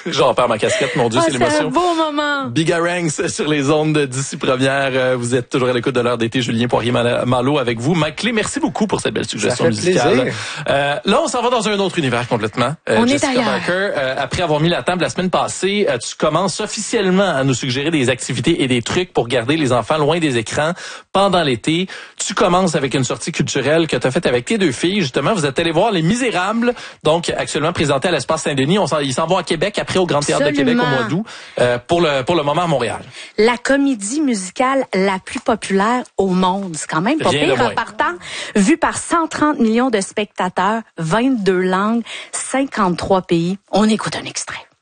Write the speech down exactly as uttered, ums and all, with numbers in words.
J'en perds ma casquette, mon Dieu, Ah, c'est l'émotion. C'est un beau moment. Bigarangs sur les ondes d'ici première. Vous êtes toujours à l'écoute de l'heure d'été. Julien Poirier-Malo avec vous. Mike Clé, merci beaucoup pour cette belle suggestion musicale. Euh, là, on s'en va dans un autre univers complètement. Euh, on Jessica est ailleurs. Barker, euh, après avoir mis la table la semaine passée, euh, tu commences officiellement à nous suggérer des activités et des trucs pour garder les enfants loin des écrans pendant l'été. Tu commences avec une sortie culturelle que tu as faite avec tes deux filles. Justement, vous êtes allés voir Les Misérables, donc actuellement présenté à l'Espace Saint-Denis. On s'en, ils s'en vont à Québec, après au Grand Théâtre Absolument. de Québec au mois d'août, euh, pour le pour le moment à Montréal. La comédie musicale la plus populaire au monde. C'est quand même pas Rien de pire moins. en partant. Vu par cent trente millions de spectateurs, vingt-deux langues, cinquante-trois pays. On écoute un extrait.